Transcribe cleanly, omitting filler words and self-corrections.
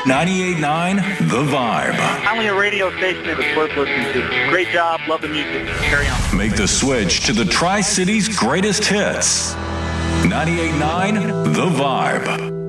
98.9 The Vibe. Finally a radio station that was worth listening to. Great job. Love the music. Carry on. Make the switch to the Tri-City's greatest hits. 98.9 The Vibe.